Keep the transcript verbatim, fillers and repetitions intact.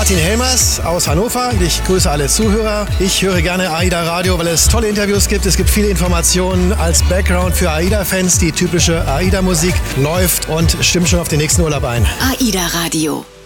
Martin Helmers aus Hannover. Ich grüße alle Zuhörer. Ich höre gerne AIDA Radio, weil es tolle Interviews gibt. Es gibt viele Informationen als Background für AIDA-Fans. Die typische AIDA-Musik läuft und stimmt schon auf den nächsten Urlaub ein. AIDA Radio.